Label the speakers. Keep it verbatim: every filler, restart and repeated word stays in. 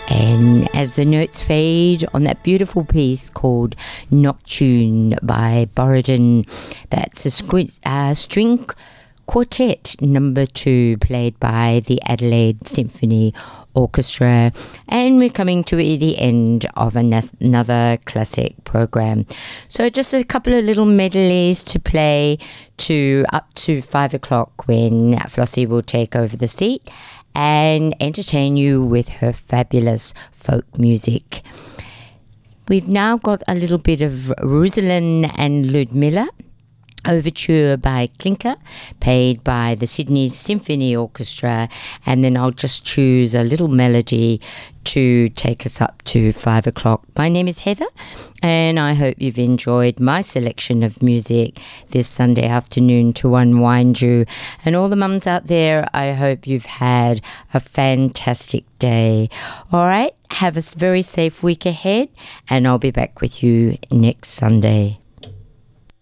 Speaker 1: And as the notes fade on that beautiful piece called Nocturne by Borodin, that's a squ- uh, string quartet number two played by the Adelaide Symphony Orchestra. And we're coming to the end of an- another classic program. So just a couple of little medleys to play to up to five o'clock when Flossie will take over the seat and entertain you with her fabulous folk music. We've now got a little bit of Rosalind and Ludmilla, Overture by Klinker, played by the Sydney Symphony Orchestra, and then I'll just choose a little melody to take us up to five o'clock. My name is Heather, and I hope you've enjoyed my selection of music this Sunday afternoon to unwind you. And all the mums out there, I hope you've had a fantastic day. All right, have a very safe week ahead, and I'll be back with you next Sunday.